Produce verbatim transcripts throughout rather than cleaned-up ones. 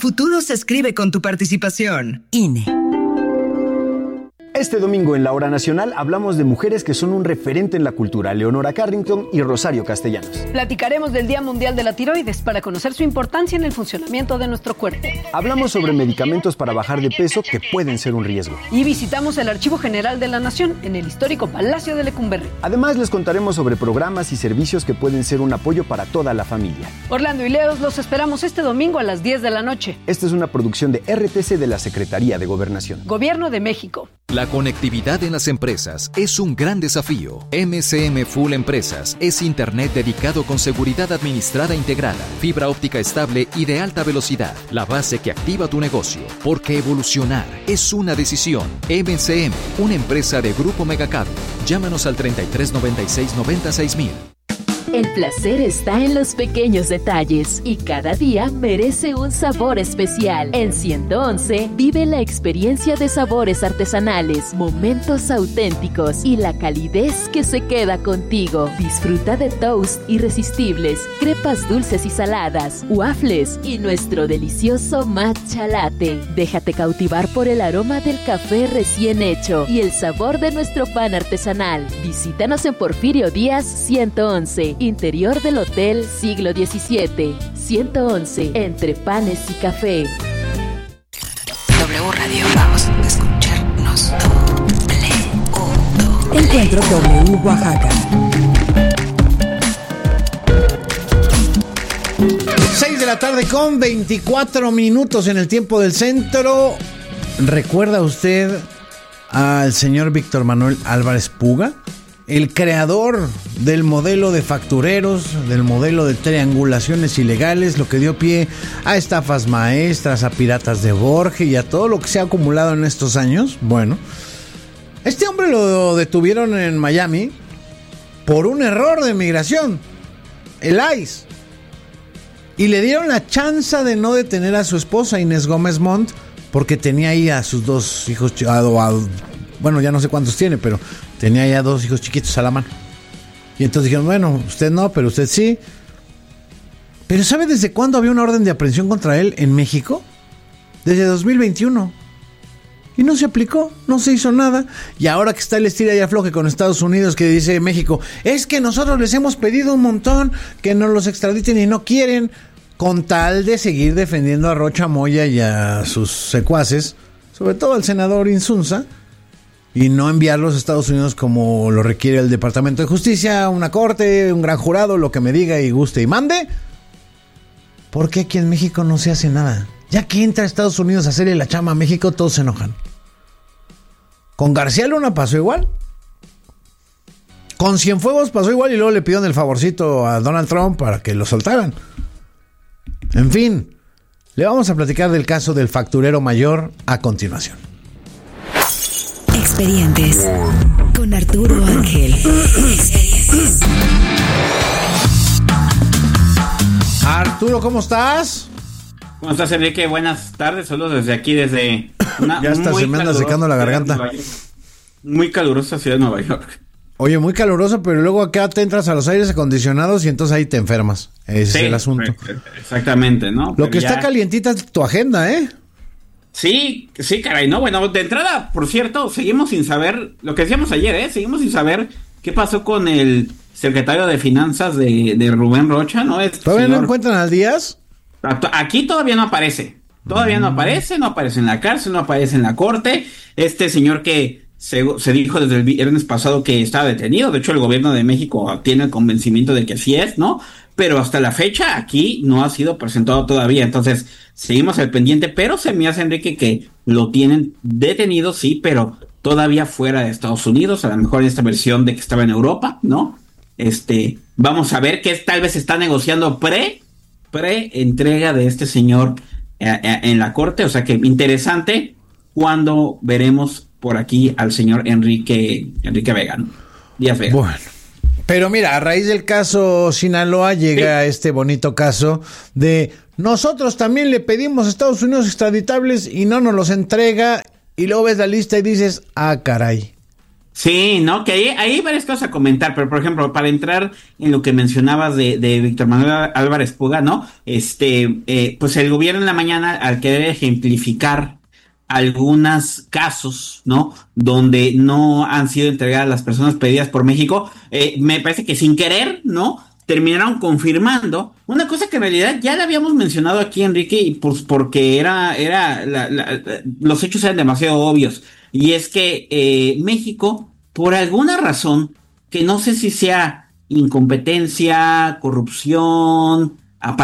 futuro se escribe con tu participación. I N E. Este domingo en La Hora Nacional hablamos de mujeres que son un referente en la cultura, Leonora Carrington y Rosario Castellanos. Platicaremos del Día Mundial de la Tiroides para conocer su importancia en el funcionamiento de nuestro cuerpo. Hablamos sobre medicamentos para bajar de peso que pueden ser un riesgo. Y visitamos el Archivo General de la Nación en el histórico Palacio de Lecumberri. Además les contaremos sobre programas y servicios que pueden ser un apoyo para toda la familia. Orlando y Leos los esperamos este domingo a las diez de la noche. Esta es una producción de R T C de la Secretaría de Gobernación. Gobierno de México. La conectividad en las empresas es un gran desafío. M C M Full Empresas es internet dedicado con seguridad administrada integrada, fibra óptica estable y de alta velocidad, la base que activa tu negocio, porque evolucionar es una decisión. M C M, una empresa de Grupo Megacable. Llámanos al treinta y tres noventa y seis noventa y seis mil. El placer está en los pequeños detalles y cada día merece un sabor especial. En ciento once vive la experiencia de sabores artesanales, momentos auténticos y la calidez que se queda contigo. Disfruta de toast irresistibles, crepas dulces y saladas, waffles y nuestro delicioso matcha latte. Déjate cautivar por el aroma del café recién hecho y el sabor de nuestro pan artesanal. Visítanos en Porfirio Díaz ciento once. Interior del Hotel Siglo diecisiete. ciento once, entre panes y café. W Radio, vamos a escucharnos. W. Encuentro W Oaxaca. seis de la tarde con veinticuatro minutos en el tiempo del centro. ¿Recuerda usted al señor Víctor Manuel Álvarez Puga? El creador del modelo de factureros, del modelo de triangulaciones ilegales, lo que dio pie a estafas maestras, a piratas de Borges y a todo lo que se ha acumulado en estos años. Bueno, este hombre lo detuvieron en Miami por un error de migración, el I C E, y le dieron la chance de no detener a su esposa Inés Gómez Montt porque tenía ahí a sus dos hijos, a, a, bueno, ya no sé cuántos tiene, pero tenía ya dos hijos chiquitos a la mano. Y entonces dijeron, bueno, usted no, pero usted sí. Pero ¿sabe desde cuándo había una orden de aprehensión contra él en México? Desde dos mil veintiuno. Y no se aplicó, no se hizo nada. Y ahora que está el estira y afloje con Estados Unidos, que dice México, es que nosotros les hemos pedido un montón que nos los extraditen y no quieren, con tal de seguir defendiendo a Rocha Moya y a sus secuaces, sobre todo al senador Insunza, y no enviarlos a Estados Unidos como lo requiere el Departamento de Justicia, una corte, un gran jurado, lo que me diga y guste y mande. ¿Por qué aquí en México no se hace nada? Ya que entra a Estados Unidos a hacerle la chama a México, todos se enojan. Con García Luna pasó igual. Con Cienfuegos pasó igual y luego le pidieron el favorcito a Donald Trump para que lo soltaran. En fin, le vamos a platicar del caso del facturero mayor a continuación. Expedientes con Arturo Ángel. Expedientes. Arturo, ¿cómo estás? ¿Cómo estás, Enrique? Buenas tardes, saludos desde aquí, desde una ya hasta se me anda secando la garganta. Muy calurosa ciudad de Nueva York. Oye, muy caluroso, pero luego acá te entras a los aires acondicionados y entonces ahí te enfermas. Ese sí, es el asunto. Exactamente, ¿no? Lo pero que ya... está calientita es tu agenda, ¿eh? Sí, sí, caray, no, bueno, de entrada, por cierto, seguimos sin saber, lo que decíamos ayer, ¿eh? Seguimos sin saber qué pasó con el secretario de Finanzas de, de Rubén Rocha, ¿no? Este ¿Todavía señor... no encuentran al Díaz? Aquí todavía no aparece, todavía mm. no aparece, no aparece en la cárcel, no aparece en la corte, este señor que se, se dijo desde el viernes pasado que estaba detenido, de hecho el gobierno de México tiene el convencimiento de que así es, ¿no? Pero hasta la fecha aquí no ha sido presentado todavía, entonces seguimos al pendiente, pero se me hace, Enrique, que lo tienen detenido, sí, pero todavía fuera de Estados Unidos, a lo mejor en esta versión de que estaba en Europa, ¿no? Este, vamos a ver que tal vez está negociando pre, pre entrega de este señor eh, eh, en la corte, o sea que interesante cuando veremos por aquí al señor Enrique, Enrique Vega, ¿no? Díaz Vega. Bueno. Pero mira, a raíz del caso Sinaloa llega sí. este bonito caso de nosotros también le pedimos a Estados Unidos extraditables y no nos los entrega, y luego ves la lista y dices, ah, caray, Sí, ¿no? Que ahí, ahí hay varias cosas a comentar, pero por ejemplo, para entrar en lo que mencionabas de, de Víctor Manuel Álvarez Puga, ¿no? Este, eh, pues el gobierno en la mañana, al querer ejemplificar algunos casos, ¿no? Donde no han sido entregadas las personas pedidas por México, eh, me parece que sin querer, ¿no? Terminaron confirmando una cosa que en realidad ya la habíamos mencionado aquí, Enrique, y pues porque era, era, la, la, los hechos eran demasiado obvios. Y es que eh, México, por alguna razón, que no sé si sea incompetencia, corrupción,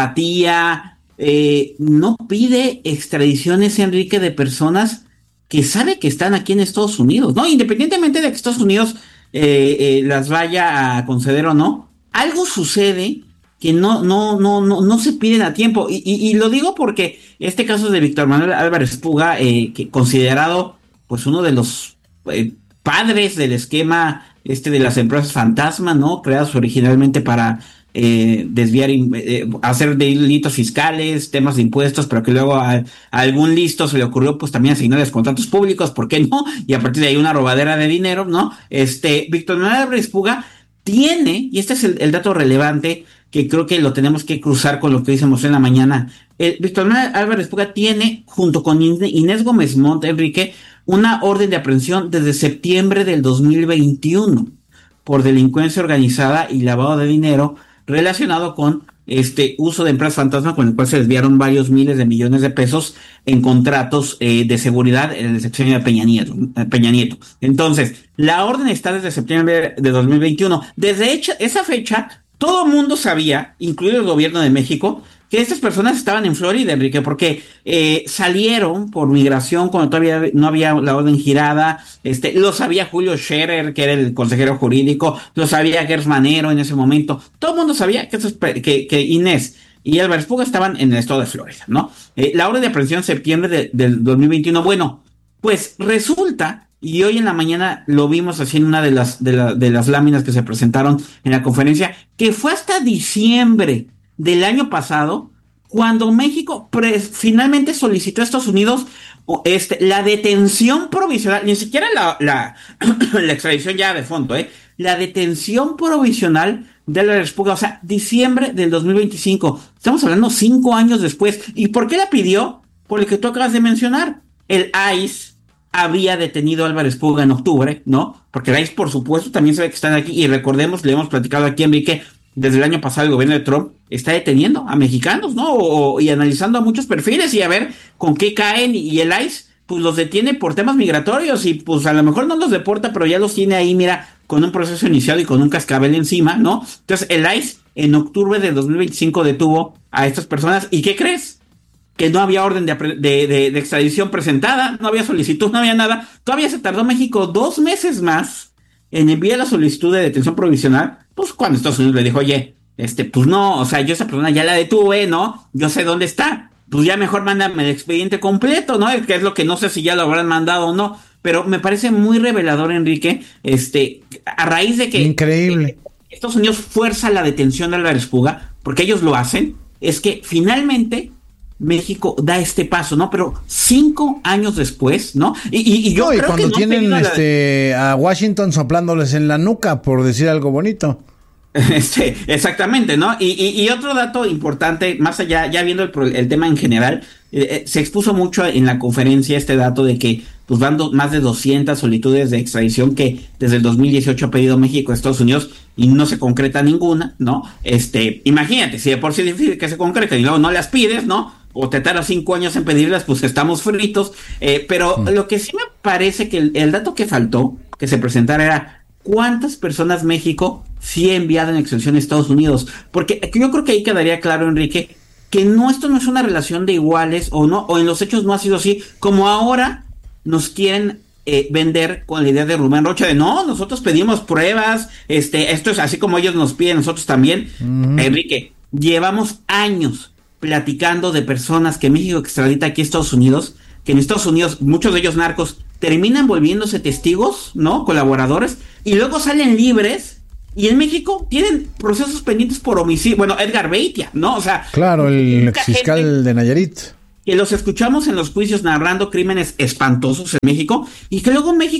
apatía, eh, no pide extradiciones, Enrique, de personas que sabe que están aquí en Estados Unidos, ¿no? Independientemente de que Estados Unidos eh, eh, las vaya a conceder o no, algo sucede que no, no, no, no, no se piden a tiempo. Y, y, y lo digo porque este caso de Víctor Manuel Álvarez Puga, eh, que considerado pues uno de los eh, padres del esquema este de las empresas fantasma, ¿no? Creadas originalmente para eh, desviar, eh, hacer delitos fiscales, temas de impuestos, pero que luego a, a algún listo se le ocurrió pues también asignarles contratos públicos, ¿por qué no? Y a partir de ahí una robadera de dinero, ¿no? Este, Víctor Manuel Álvarez Puga tiene, y este es el, el dato relevante que creo que lo tenemos que cruzar con lo que hicimos en la mañana, el, Víctor Manuel Álvarez Puga tiene, junto con Inés Gómez Montt, Enrique, una orden de aprehensión desde septiembre del dos mil veintiuno por delincuencia organizada y lavado de dinero relacionado con este uso de empresas fantasma con el cual se desviaron varios miles de millones de pesos en contratos eh, de seguridad en el sexenio de Peña Nieto, Peña Nieto. Entonces, la orden está desde septiembre de dos mil veintiuno. Desde hecha, esa fecha, todo el mundo sabía, incluido el gobierno de México, que estas personas estaban en Florida, Enrique, porque eh, salieron por migración cuando todavía no había la orden girada. Este, lo sabía Julio Scherer, que era el consejero jurídico, lo sabía Gers Manero en ese momento. Todo el mundo sabía que, esos, que, que Inés y Álvarez Puga estaban en el estado de Florida, ¿no? Eh, la orden de aprehensión en septiembre de, del dos mil veintiuno. Bueno, pues resulta, y hoy en la mañana lo vimos así en una de las, de, la, de las láminas que se presentaron en la conferencia, que fue hasta diciembre del año pasado, cuando México pre- finalmente solicitó a Estados Unidos este, la detención provisional, ni siquiera la, la, la extradición ya de fondo, ¿eh? La detención provisional de Álvarez Puga, o sea, diciembre del dos mil veinticinco. Estamos hablando cinco años después. ¿Y por qué la pidió? Por el que tú acabas de mencionar. El I C E había detenido a Álvarez Puga en octubre, ¿no? Porque el I C E, por supuesto, también sabe que están aquí. Y recordemos, le hemos platicado aquí, Enrique, desde el año pasado el gobierno de Trump está deteniendo a mexicanos, ¿no? O, o, y analizando a muchos perfiles y a ver con qué caen. Y el I C E, pues los detiene por temas migratorios y pues a lo mejor no los deporta, pero ya los tiene ahí, mira, con un proceso inicial y con un cascabel encima, ¿no? Entonces el I C E en octubre de dos mil veinticinco detuvo a estas personas. ¿Y qué crees? Que no había orden de, de, de, de extradición presentada, no había solicitud, no había nada. Todavía se tardó México dos meses más en enviar la solicitud de detención provisional, pues cuando Estados Unidos le dijo, oye, este, pues no, o sea, yo esa persona ya la detuve, ¿no? Yo sé dónde está, pues ya mejor mándame el expediente completo, ¿no? Que es lo que no sé si ya lo habrán mandado o no, pero me parece muy revelador, Enrique, este, a raíz de que increíble. Eh, Estados Unidos fuerza la detención de Álvarez Puga, porque ellos lo hacen, es que finalmente México da este paso, ¿no? Pero cinco años después, ¿no? Y, y, y yo no, y creo cuando que no tienen la... este a Washington soplándoles en la nuca, por decir algo bonito. Este, exactamente, ¿no? Y, y, y otro dato importante, más allá, ya viendo el, el tema en general, eh, se expuso mucho en la conferencia este dato de que pues van do, más de doscientas solicitudes de extradición que desde el dos mil dieciocho ha pedido México a Estados Unidos y no se concreta ninguna, ¿no? Este, imagínate, si de por sí es difícil que se concreten y luego no las pides, ¿no? O te tardas cinco años en pedirlas, pues estamos fritos. Eh, pero mm. lo que sí me parece que el, el dato que faltó que se presentara era cuántas personas México sí ha enviado en extradición a Estados Unidos. Porque yo creo que ahí quedaría claro, Enrique, que no, esto no es una relación de iguales o no, o en los hechos no ha sido así, como ahora nos quieren eh, vender con la idea de Rubén Rocha de no, nosotros pedimos pruebas, este, esto es así como ellos nos piden, nosotros también. Mm. Enrique, llevamos años platicando de personas que México extradita aquí a Estados Unidos, que en Estados Unidos, muchos de ellos narcos, terminan volviéndose testigos, ¿no? Colaboradores, y luego salen libres, y en México tienen procesos pendientes por homicidio. Bueno, Edgar Beitia, ¿no? O sea... Claro, el exfiscal de Nayarit. Que los escuchamos en los juicios narrando crímenes espantosos en México, y que luego México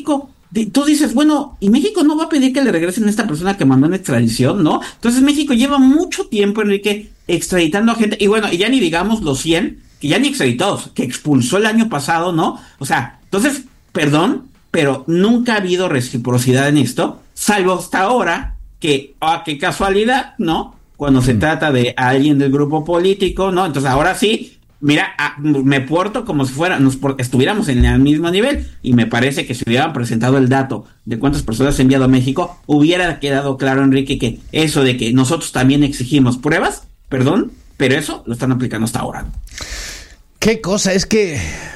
tú dices, bueno, ¿y México no va a pedir que le regresen a esta persona que mandó en extradición, no? Entonces México lleva mucho tiempo, Enrique, extraditando a gente, y bueno, y ya ni digamos los cien, que ya ni extraditados, que expulsó el año pasado, ¿no? O sea, entonces, perdón, pero nunca ha habido reciprocidad en esto, salvo hasta ahora, que, ah, qué casualidad, ¿no? Cuando se trata de alguien del grupo político, ¿no? Entonces ahora sí, mira, ah, me porto como si fuera, nos por, estuviéramos en el mismo nivel, y me parece que si hubieran presentado el dato de cuántas personas ha enviado a México, hubiera quedado claro, Enrique, que eso de que nosotros también exigimos pruebas, perdón, pero eso lo están aplicando hasta ahora. Qué cosa, es que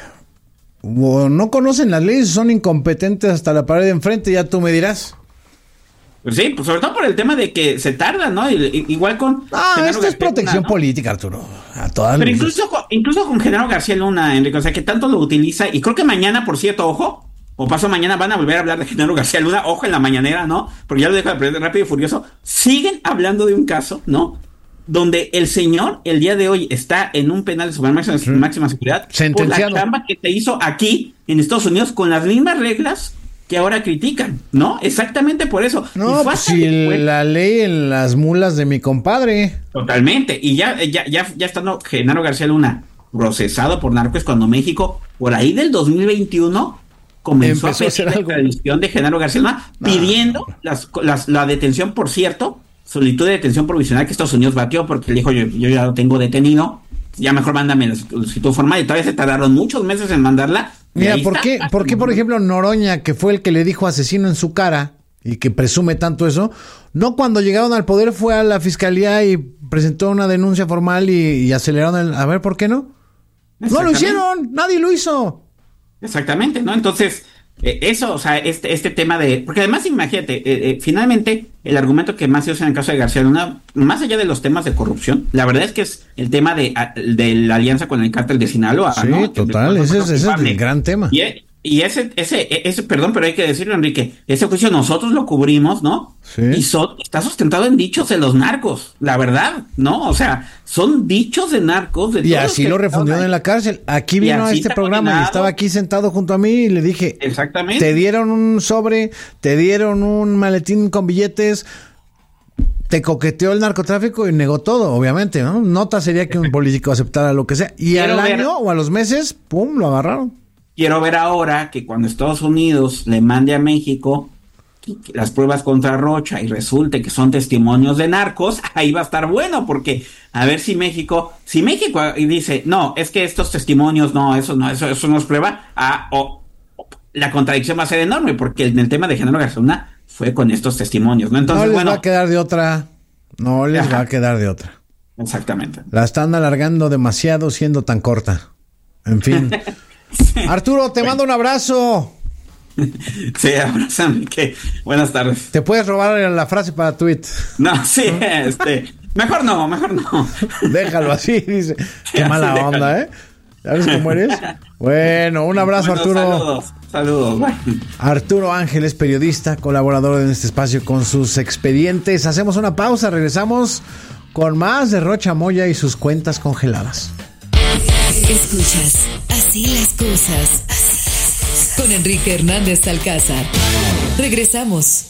o no conocen las leyes, son incompetentes hasta la pared de enfrente, ya tú me dirás. Pues sí, pues sobre todo por el tema de que se tarda, ¿no? I- igual con... Ah, Genaro esto es García protección Luna, ¿no? política, Arturo. A todas Pero las- incluso con, incluso con Genaro García Luna, Enrique, o sea, que tanto lo utiliza, y creo que mañana, por cierto, ojo, o paso mañana van a volver a hablar de Genaro García Luna, ojo en la mañanera, ¿no? Porque ya lo dejo de aprender Rápido y Furioso. Siguen hablando de un caso, ¿no? Donde el señor, el día de hoy, está en un penal de su máxima, Sí. máxima seguridad Sentenciado. por la chamba que se hizo aquí, en Estados Unidos, con las mismas reglas que ahora critican, ¿no? Exactamente por eso. Y No, fue pues hasta si después- la ley en las mulas de mi compadre. Totalmente. Y ya, ya, ya, ya estando Genaro García Luna procesado por narcos, cuando México, por ahí del dos mil veintiuno, comenzó Empezó a a hacer pedir algo. la extradición de Genaro García Luna, No. pidiendo las, las, la detención, por cierto, solicitud de detención provisional que Estados Unidos batió porque le dijo, yo, yo ya lo tengo detenido, ya mejor mándame la solicitud formal, y todavía se tardaron muchos meses en mandarla. Y Mira, ahí ¿por está. qué, ¿por qué, por ejemplo, Noroña, que fue el que le dijo asesino en su cara y que presume tanto eso, no cuando llegaron al poder fue a la fiscalía y presentó una denuncia formal y, y aceleraron el... A ver, ¿por qué no? No lo Exactamente. hicieron, nadie lo hizo. Exactamente, ¿no? Entonces, eh, eso, o sea, este, este tema de... Porque además, imagínate, eh, eh, finalmente, el argumento que más se usa en el caso de García Luna, más allá de los temas de corrupción, la verdad es que es el tema de, a- de la alianza con el cártel de Sinaloa, Sí, ¿no? total, ese es, ese es Culpable. el gran tema. Y, e- y ese, ese, ese, perdón, pero hay que decirlo, Enrique, ese juicio nosotros lo cubrimos, ¿no? Sí. Y son, está sustentado en dichos de los narcos, la verdad, ¿no? O sea, son dichos de narcos. De Y todos así los lo que refundieron estaban en la ahí. cárcel. Aquí Y vino a así este está programa y condenado. estaba aquí sentado junto a mí y le dije, Exactamente. te dieron un sobre, te dieron un maletín con billetes, te coqueteó el narcotráfico y negó todo, obviamente, ¿no? Nota sería que un político aceptara lo que sea. Y Quiero al ver- año o a los meses, ¡pum!, lo agarraron. Quiero ver ahora que cuando Estados Unidos le mande a México las pruebas contra Rocha y resulte que son testimonios de narcos, ahí va a estar bueno, porque a ver si México, si México dice, no, es que estos testimonios, no, eso no, eso, eso no es prueba, ah, o la contradicción va a ser enorme, porque en el tema de Genaro García Luna fue con estos testimonios, ¿no? Entonces, no les bueno, va a quedar de otra. No les Ajá. va a quedar de otra. exactamente. La están alargando demasiado siendo tan corta. En fin. Arturo, te mando un abrazo. Sí, abrázame, que buenas tardes. Te puedes robar la frase para tweet. No, sí, este, mejor no, mejor no. Déjalo así, dice. Qué Sí, mala déjalo. onda, ¿eh? ¿Sabes cómo eres? Bueno, un abrazo, Bueno, Arturo. Saludos, saludos. Bye. Arturo Ángel es periodista, colaborador en este espacio con sus expedientes. Hacemos una pausa, regresamos con más de Rocha Moya y sus cuentas congeladas. Escuchas Así las cosas. Con Enrique Hernández Alcázar. Regresamos.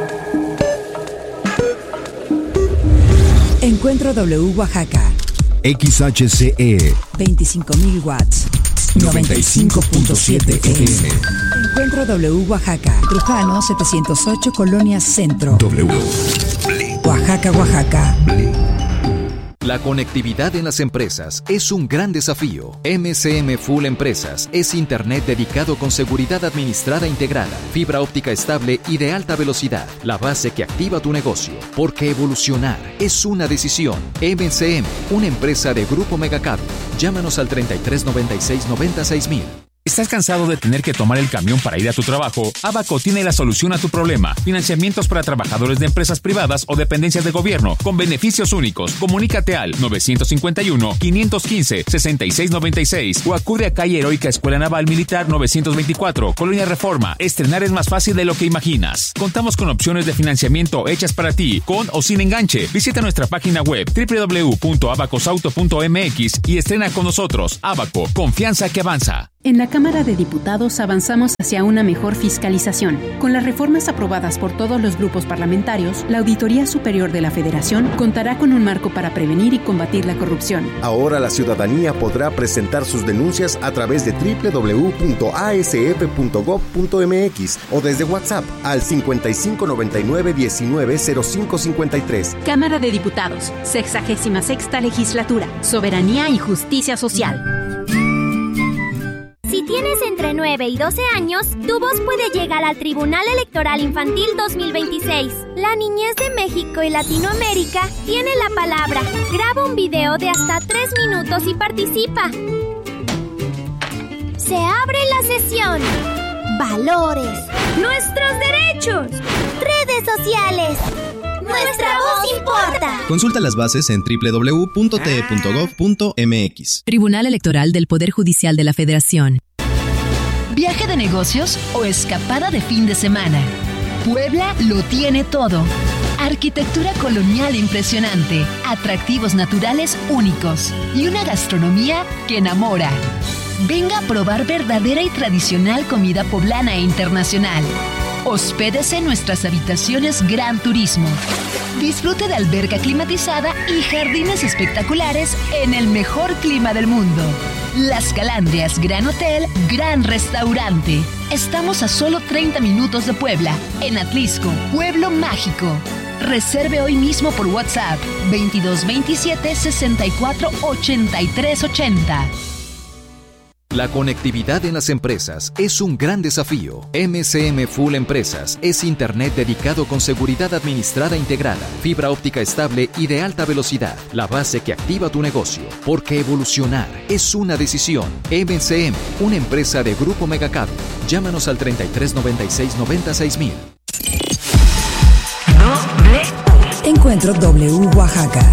Encuentro W Oaxaca. X H C E veinticinco mil watts. noventa y cinco punto siete F M. Encuentro W Oaxaca. Trujano setecientos ocho, Colonia Centro. W. Oaxaca, Oaxaca. La conectividad en las empresas es un gran desafío. M C M Full Empresas es Internet dedicado con seguridad administrada integrada, fibra óptica estable y de alta velocidad, la base que activa tu negocio. Porque evolucionar es una decisión. M C M, una empresa de Grupo Megacable. Llámanos al treinta y tres noventa y seis noventa y seis mil. ¿Estás cansado de tener que tomar el camión para ir a tu trabajo? Abaco tiene la solución a tu problema. Financiamientos para trabajadores de empresas privadas o dependencias de gobierno con beneficios únicos. Comunícate al nueve cinco uno, cinco uno cinco, seis seis nueve seis o acude a calle Heroica Escuela Naval Militar novecientos veinticuatro, Colonia Reforma. Estrenar es más fácil de lo que imaginas. Contamos con opciones de financiamiento hechas para ti, con o sin enganche. Visita nuestra página web doble u doble u doble u punto abacosauto punto m x y estrena con nosotros. Abaco, confianza que avanza. En la Cámara de Diputados avanzamos hacia una mejor fiscalización. Con las reformas aprobadas por todos los grupos parlamentarios, la Auditoría Superior de la Federación contará con un marco para prevenir y combatir la corrupción. Ahora la ciudadanía podrá presentar sus denuncias a través de doble u doble u doble u punto a s f punto gob punto m x o desde WhatsApp al cincuenta y cinco noventa y nueve diecinueve cero cinco cincuenta y tres. Cámara de Diputados, sexagésima sexta legislatura, soberanía y justicia social. Si tienes entre nueve y doce años, tu voz puede llegar al Tribunal Electoral Infantil dos mil veintiséis. La niñez de México y Latinoamérica tiene la palabra. Graba un video de hasta tres minutos y participa. Se abre la sesión. Valores. Nuestros derechos. Redes sociales. Nuestra voz importa. Consulta las bases en doble u doble u doble u punto t e punto gob punto m x. Tribunal Electoral del Poder Judicial de la Federación. ¿Viaje de negocios o escapada de fin de semana? Puebla lo tiene todo. Arquitectura colonial impresionante, atractivos naturales únicos y una gastronomía que enamora. Venga a probar verdadera y tradicional comida poblana e internacional. Hospédese en nuestras habitaciones Gran Turismo. Disfrute de alberca climatizada y jardines espectaculares en el mejor clima del mundo. Las Calandrias Gran Hotel, Gran Restaurante. Estamos a solo treinta minutos de Puebla, en Atlisco, Pueblo Mágico. Reserve hoy mismo por WhatsApp veintidós veintisiete sesenta y cuatro ochenta y tres ochenta. La conectividad en las empresas es un gran desafío. M C M Full Empresas es Internet dedicado con seguridad administrada integrada, fibra óptica estable y de alta velocidad, la base que activa tu negocio. Porque evolucionar es una decisión. M C M, una empresa de Grupo Megacable. Llámanos al treinta y tres noventa y seis noventa y seis mil. Encuentro W Oaxaca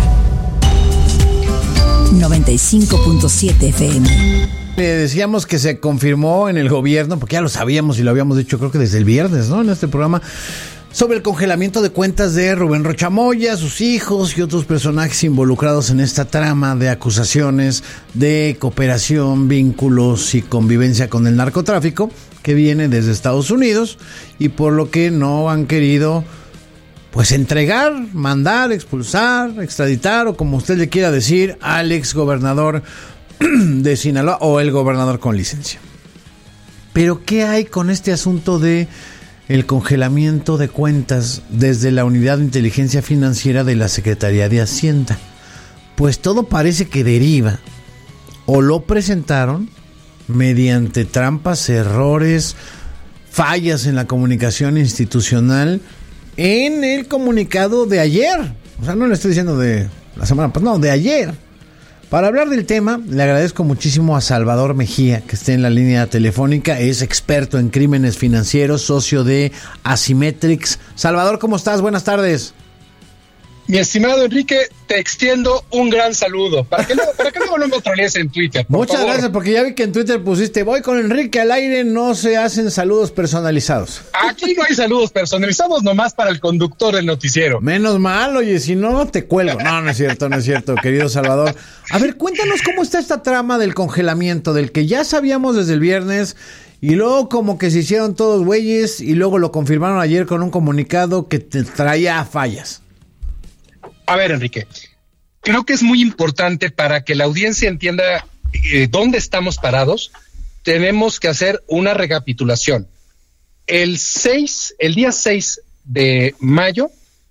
noventa y cinco punto siete F M. Le decíamos que se confirmó en el gobierno, porque ya lo sabíamos y lo habíamos dicho creo que desde el viernes, ¿no? En este programa, sobre el congelamiento de cuentas de Rubén Rocha Moya, sus hijos y otros personajes involucrados en esta trama de acusaciones de cooperación, vínculos y convivencia con el narcotráfico que viene desde Estados Unidos y por lo que no han querido pues entregar, mandar, expulsar, extraditar o como usted le quiera decir al ex gobernador de Sinaloa o el gobernador con licencia. Pero ¿qué hay con este asunto de el congelamiento de cuentas desde la Unidad de Inteligencia Financiera de la Secretaría de Hacienda? Pues todo parece que deriva o lo presentaron mediante trampas, errores, fallas en la comunicación institucional en el comunicado de ayer. O sea, no le estoy diciendo de la semana pasada, no, de ayer. Para hablar del tema, le agradezco muchísimo a Salvador Mejía, que esté en la línea telefónica, es experto en crímenes financieros, socio de Asimetrix. Salvador, ¿cómo estás? Buenas tardes. Mi estimado Enrique, te extiendo un gran saludo. Para que luego, para que luego no me trolees en Twitter, por Muchas favor. gracias, porque ya vi que en Twitter pusiste, voy con Enrique al aire, no se hacen saludos personalizados. Aquí no hay saludos personalizados, nomás para el conductor del noticiero. Menos mal, oye, si no, te cuelgo. No, no es cierto, no es cierto, querido Salvador. A ver, cuéntanos cómo está esta trama del congelamiento, del que ya sabíamos desde el viernes, y luego como que se hicieron todos güeyes, y luego lo confirmaron ayer con un comunicado que te traía fallas. A ver, Enrique, creo que es muy importante para que la audiencia entienda eh, dónde estamos parados. Tenemos que hacer una recapitulación. El seis, el día seis de mayo,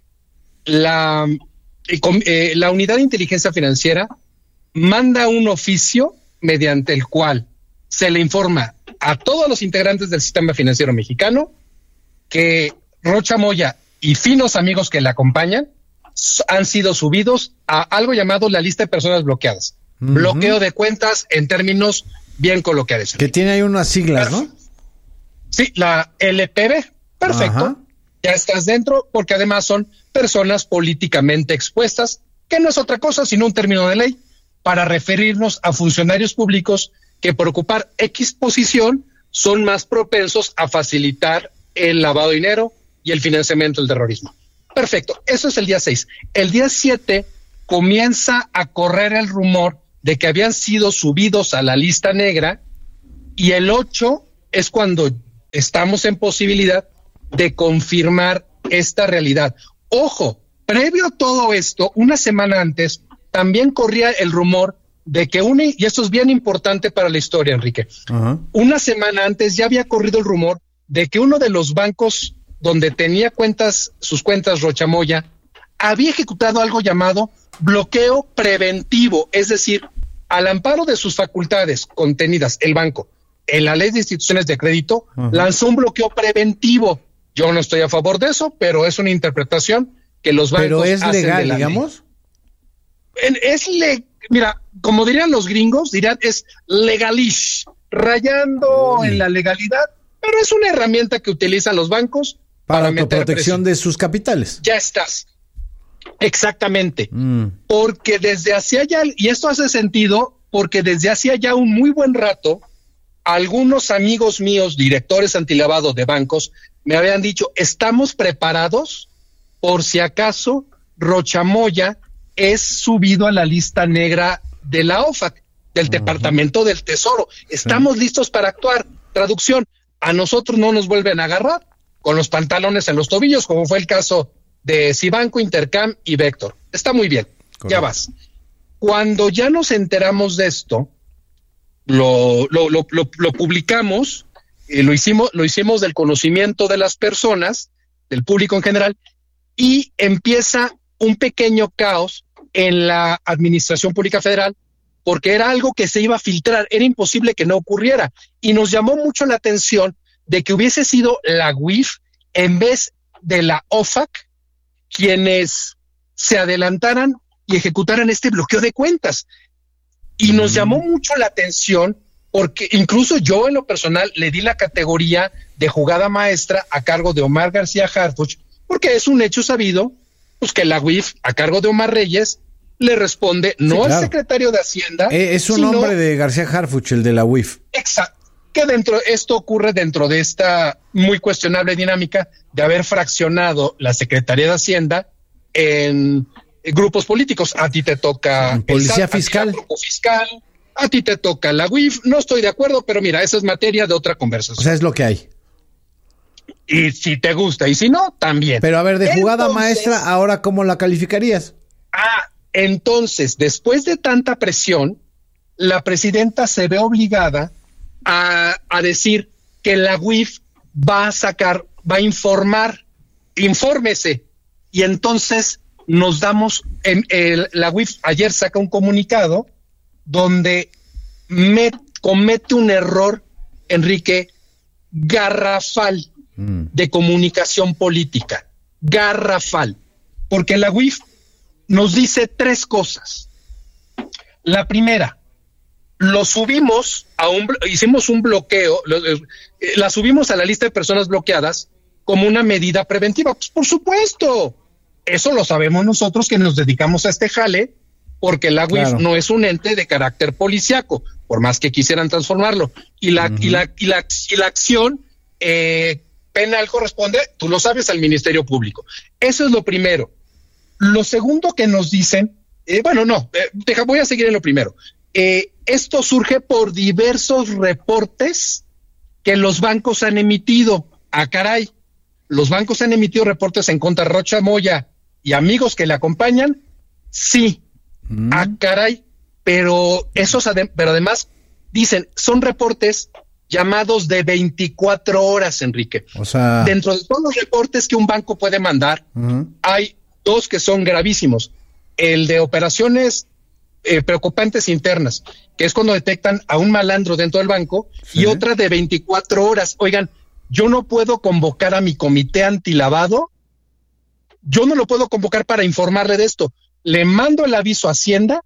la, eh, eh, la Unidad de Inteligencia Financiera manda un oficio mediante el cual se le informa a todos los integrantes del sistema financiero mexicano que Rocha Moya y finos amigos que le acompañan han sido subidos a algo llamado la lista de personas bloqueadas. Uh-huh. Bloqueo de cuentas en términos bien coloquiales. Que tiene ahí unas siglas, ¿no? Sí, la L P B. Perfecto. Ajá. Ya estás dentro porque además son personas políticamente expuestas, que no es otra cosa sino un término de ley para referirnos a funcionarios públicos que por ocupar X posición son más propensos a facilitar el lavado de dinero y el financiamiento del terrorismo. Perfecto, eso es el día seis. El día siete comienza a correr el rumor de que habían sido subidos a la lista negra y el ocho es cuando estamos en posibilidad de confirmar esta realidad. Ojo, previo a todo esto, una semana antes, también corría el rumor de que una, y esto es bien importante para la historia, Enrique, uh-huh. una semana antes ya había corrido el rumor de que uno de los bancos donde tenía cuentas, sus cuentas Rocha Moya, había ejecutado algo llamado bloqueo preventivo, es decir, al amparo de sus facultades contenidas, el banco, en la ley de instituciones de crédito, uh-huh. lanzó un bloqueo preventivo. Yo no estoy a favor de eso, pero es una interpretación que los bancos pero es hacen legal, de la digamos. Ley. Es le, mira, como dirían los gringos, dirían es legalish, rayando Uy. en la legalidad, pero es una herramienta que utilizan los bancos para, para la protección de sus capitales. Ya estás. Exactamente. Mm. Porque desde hacía ya, y esto hace sentido, porque desde hacía ya un muy buen rato, algunos amigos míos, directores antilavado de bancos, me habían dicho, estamos preparados por si acaso Rocha Moya es subido a la lista negra de la O F A C, del uh-huh. Departamento del Tesoro. Estamos sí. listos para actuar. Traducción, a nosotros no nos vuelven a agarrar con los pantalones en los tobillos, como fue el caso de Cibanco, Intercam y Vector. Está muy bien, Correcto. Ya vas. Cuando ya nos enteramos de esto, lo, lo, lo, lo, lo publicamos, eh, lo hicimos, lo hicimos del conocimiento de las personas, del público en general, y empieza un pequeño caos en la Administración Pública Federal, porque era algo que se iba a filtrar, era imposible que no ocurriera, y nos llamó mucho la atención de que hubiese sido la U I F en vez de la O F A C quienes se adelantaran y ejecutaran este bloqueo de cuentas. Y nos llamó mucho la atención porque incluso yo en lo personal le di la categoría de jugada maestra a cargo de Omar García Harfuch, porque es un hecho sabido pues que la U I F a cargo de Omar Reyes le responde no sí, claro. al secretario de Hacienda. Eh, es un sino, nombre de García Harfuch, el de la U I F. Exacto. Que dentro, esto ocurre dentro de esta muy cuestionable dinámica de haber fraccionado la Secretaría de Hacienda en grupos políticos. A ti te toca el Policía S A T, Fiscal. A ti, grupo fiscal, a ti te toca la U I F. No estoy de acuerdo, pero mira, esa es materia de otra conversación. O sea, es lo que hay. Y si te gusta, y si no, también. Pero a ver, de jugada entonces, maestra, ¿ahora cómo la calificarías? Ah, entonces, después de tanta presión, la presidenta se ve obligada a, a decir que la U I F va a sacar, va a informar, infórmese. Y entonces nos damos, en el, la U I F ayer saca un comunicado donde met, comete un error, Enrique, garrafal mm. de comunicación política, garrafal, porque la U I F nos dice tres cosas. La primera, lo subimos a un, hicimos un bloqueo, lo, eh, la subimos a la lista de personas bloqueadas como una medida preventiva. Pues por supuesto, eso lo sabemos nosotros que nos dedicamos a este jale, porque la U I F claro. no es un ente de carácter policiaco, por más que quisieran transformarlo. Y la, uh-huh. y la, y la, y la acción eh, penal corresponde, tú lo sabes, al Ministerio Público. Eso es lo primero. Lo segundo que nos dicen, eh, bueno, no, eh, deja, voy a seguir en lo primero. Eh, esto surge por diversos reportes que los bancos han emitido. Ah, caray, los bancos han emitido reportes en contra de Rocha Moya y amigos que le acompañan. Sí, mm. ah, caray, pero esos, adem- pero además dicen, son reportes llamados de veinticuatro horas, Enrique. O sea, dentro de todos los reportes que un banco puede mandar, uh-huh. hay dos que son gravísimos. El de operaciones eh, preocupantes internas, que es cuando detectan a un malandro dentro del banco, sí. y otra de veinticuatro horas. Oigan, yo no puedo convocar a mi comité antilavado, yo no lo puedo convocar para informarle de esto. Le mando el aviso a Hacienda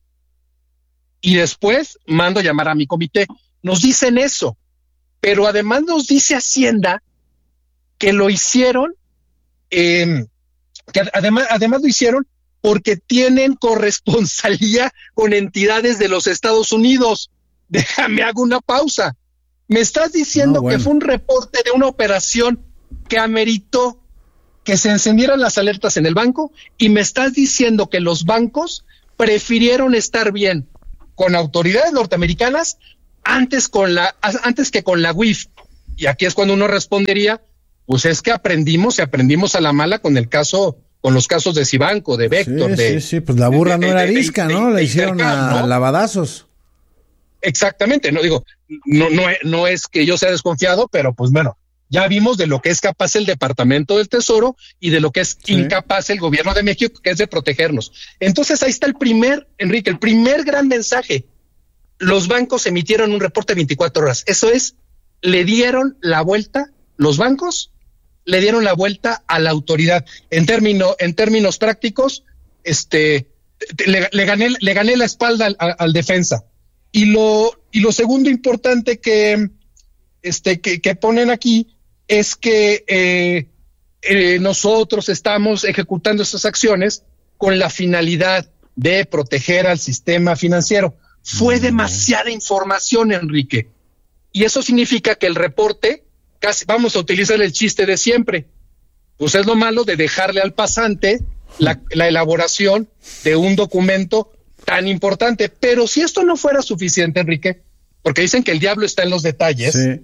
y después mando a llamar a mi comité. Nos dicen eso, pero además nos dice Hacienda que lo hicieron, eh, que además, además lo hicieron porque tienen corresponsalía con entidades de los Estados Unidos. Déjame hago una pausa. Me estás diciendo no, bueno. que fue un reporte de una operación que ameritó que se encendieran las alertas en el banco, y me estás diciendo que los bancos prefirieron estar bien con autoridades norteamericanas antes con la, antes que con la U I F. Y aquí es cuando uno respondería, pues es que aprendimos y aprendimos a la mala con el caso, con los casos de Cibanco, de Vector, sí, de. Sí, sí, pues la burra de, no era de, de, arisca, de, ¿no? de, La de, hicieron de, a, ¿no? a lavadazos. Exactamente, no digo, no, no, no es que yo sea desconfiado, pero pues bueno, ya vimos de lo que es capaz el Departamento del Tesoro y de lo que es sí. incapaz el gobierno de México, que es de protegernos. Entonces ahí está el primer, Enrique, el primer gran mensaje. Los bancos emitieron un reporte de veinticuatro horas. Eso es, le dieron la vuelta, los bancos le dieron la vuelta a la autoridad. En término, en términos prácticos, este, le, le gané, le gané la espalda al, al, al defensa. Y lo, y lo segundo importante que, este, que, que ponen aquí es que eh, eh, nosotros estamos ejecutando estas acciones con la finalidad de proteger al sistema financiero. Fue demasiada información, Enrique. Y eso significa que el reporte, casi vamos a utilizar el chiste de siempre. Pues es lo malo de dejarle al pasante la, la elaboración de un documento tan importante. Pero si esto no fuera suficiente, Enrique, porque dicen que el diablo está en los detalles, sí.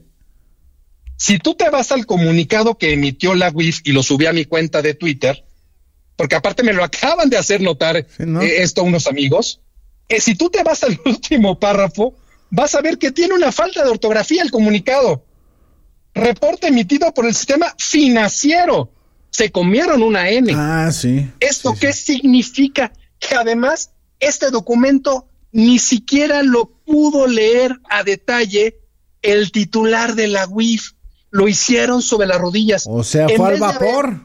Si tú te vas al comunicado que emitió la U I F y lo subí a mi cuenta de Twitter, porque aparte me lo acaban de hacer notar sí, ¿no? eh, esto unos amigos, eh, si tú te vas al último párrafo, vas a ver que tiene una falta de ortografía el comunicado. Reporte emitido por el sistema financiero. Se comieron una N. Ah, sí. ¿Esto sí, qué sí. significa? Que además este documento ni siquiera lo pudo leer a detalle el titular de la U I F. Lo hicieron sobre las rodillas. O sea, en fue al vapor. Haber,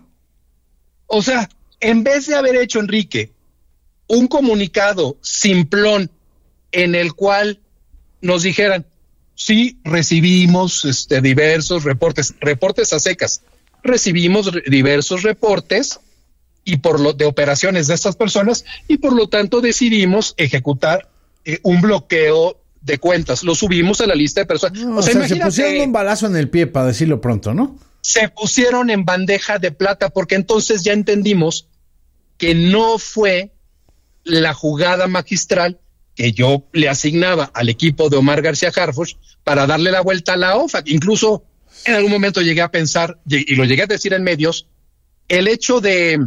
o sea, en vez de haber hecho, Enrique, un comunicado simplón en el cual nos dijeran, sí, recibimos este, diversos reportes, reportes a secas, recibimos re- diversos reportes y por lo de operaciones de estas personas y por lo tanto decidimos ejecutar eh, un bloqueo de cuentas, lo subimos a la lista de personas. No, o, o sea, sea se pusieron un balazo en el pie, para decirlo pronto, ¿no? Se pusieron en bandeja de plata, porque entonces ya entendimos que no fue la jugada magistral que yo le asignaba al equipo de Omar García Harfuch para darle la vuelta a la O F A C. Incluso en algún momento llegué a pensar, y lo llegué a decir en medios, el hecho de,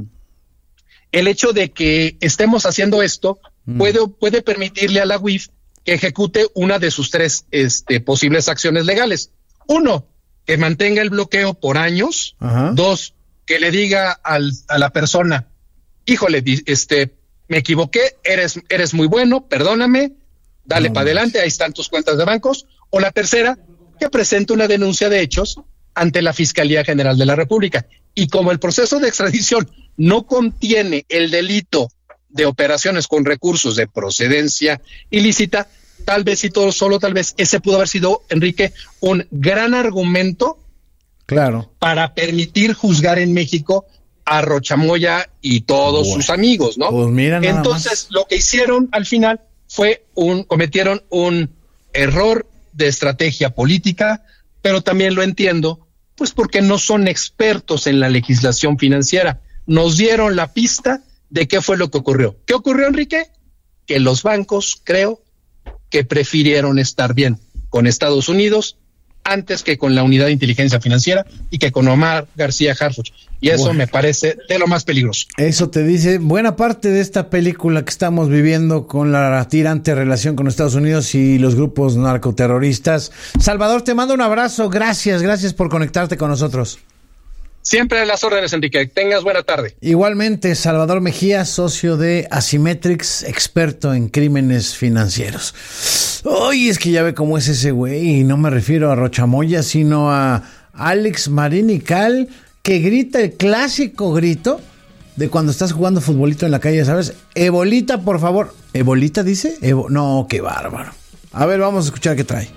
el hecho de que estemos haciendo esto mm. puede, puede permitirle a la U I F que ejecute una de sus tres este, posibles acciones legales. Uno, que mantenga el bloqueo por años. Ajá. Dos, que le diga al, a la persona, híjole, este, me equivoqué, eres, eres muy bueno, perdóname, dale no, para adelante, ahí están tus cuentas de bancos. O la tercera, que presente una denuncia de hechos ante la Fiscalía General de la República. Y como el proceso de extradición no contiene el delito de operaciones con recursos de procedencia ilícita, tal vez y todo solo tal vez ese pudo haber sido, Enrique, un gran argumento claro para permitir juzgar en México a Rochamoya y todos bueno, sus amigos, ¿no? Pues mira, nada entonces más. Lo que hicieron al final fue un cometieron un error de estrategia política, pero también lo entiendo, pues porque no son expertos en la legislación financiera. Nos dieron la pista de qué fue lo que ocurrió. ¿Qué ocurrió, Enrique? Que los bancos, creo, que prefirieron estar bien con Estados Unidos antes que con la Unidad de Inteligencia Financiera y que con Omar García Harfuch. Y eso bueno. me parece de lo más peligroso. Eso te dice buena parte de esta película que estamos viviendo con la tirante relación con Estados Unidos y los grupos narcoterroristas. Salvador, te mando un abrazo. Gracias, gracias por conectarte con nosotros. Siempre a las órdenes, Enrique. Tengas buena tarde. Igualmente, Salvador Mejía, socio de Asymmetrics, experto en crímenes financieros. Oye, es que ya ve cómo es ese güey, y no me refiero a Rochamoya, sino a Alex Marinical, que grita el clásico grito de cuando estás jugando futbolito en la calle, ¿sabes? Ebolita, por favor. ¿Ebolita dice? Evo... No, qué bárbaro. A ver, vamos a escuchar qué trae.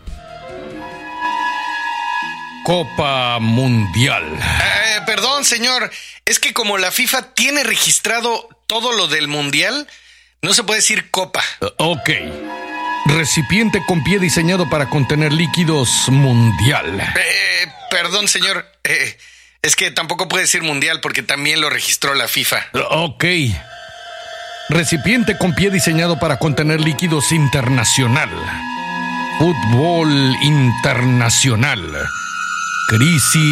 Copa Mundial. Eh, perdón, señor. Es que como la FIFA tiene registrado todo lo del Mundial, no se puede decir Copa. Uh, ok. Recipiente con pie diseñado para contener líquidos Mundial. Eh, perdón, señor. Eh, es que tampoco puede decir Mundial porque también lo registró la FIFA. Uh, ok. Recipiente con pie diseñado para contener líquidos Internacional. Fútbol internacional. Crisis